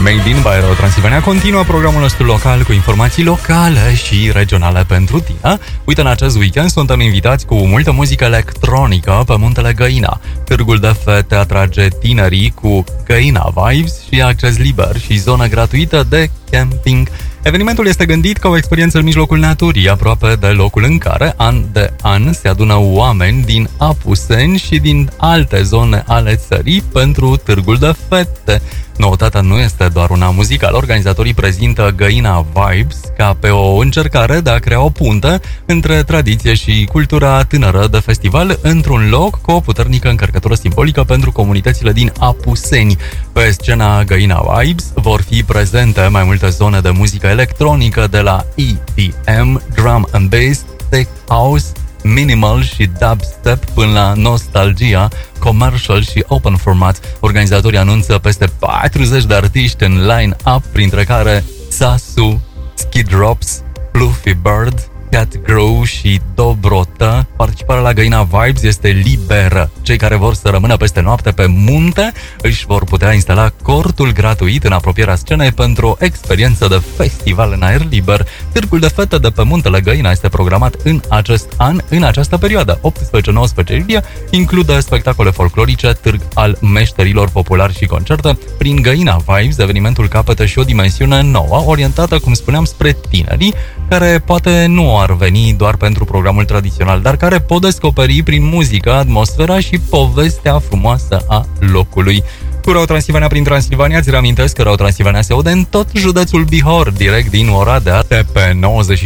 Made in by Radio Transilvania continuă programul nostru local cu informații locale și regionale pentru tine. Uite, în acest weekend suntem invitați cu multă muzică electronică pe Muntele Găina. Târgul de fete atrage tinerii cu Găina Vibes și acces liber și zonă gratuită de camping. Evenimentul este gândit ca o experiență în mijlocul naturii, aproape de locul în care, an de an, se adună oameni din Apuseni și din alte zone ale țării pentru Târgul de Fete. Noutatea nu este doar una muzicală, organizatorii prezintă Găina Vibes ca pe o încercare de a crea o punte între tradiție și cultura tânără de festival într-un loc cu o puternică încărcătură simbolică pentru comunitățile din Apuseni. Pe scena Găina Vibes vor fi prezente mai multe zone de muzică electronică, de la EDM, drum and bass, tech house, minimal și dubstep până la nostalgia, commercial și open format. Organizatorii anunță peste 40 de artiști în line-up, printre care Sasu, Skid Drops, Fluffy Bird, Cat Grow și Dobrotă. Participarea la Găina Vibes este liberă. Cei care vor să rămână peste noapte pe munte își vor putea instala cortul gratuit în apropierea scenei pentru o experiență de festival în aer liber. Târgul de fete de pe Muntele Găina este programat în acest an, în această perioadă. 18-19 iulie include spectacole folclorice, târg al meșterilor populari și concerte. Prin Găina Vibes, evenimentul capătă și o dimensiune nouă, orientată, cum spuneam, spre tinerii, care poate nu ar veni doar pentru programul tradițional, dar care pot descoperi prin muzică atmosfera și povestea frumoasă a locului. Cu Radio Transilvania prin Transilvania, îți reamintesc că Radio Transilvania se aude în tot județul Bihor, direct din Oradea, de pe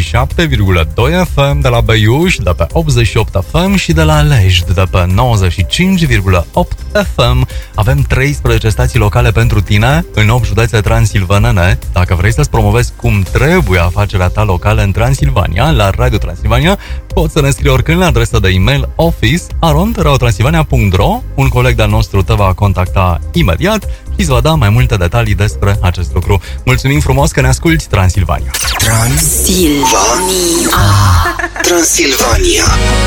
97,2 FM de la Beiuș, de pe 88 FM și de la Lejd, de pe 95,8 FM. Avem 13 stații locale pentru tine în 8 județe transilvanene. Dacă vrei să-ți promovezi cum trebuie afacerea ta locală în Transilvania, la Radio Transilvania, poți să ne scrii oricând la adresa de e-mail office@radiotransilvania.ro. Un coleg de-al nostru te va contacta imediat și îți va da mai multe detalii despre acest lucru. Mulțumim frumos că ne asculti, Transilvania! Transilvania.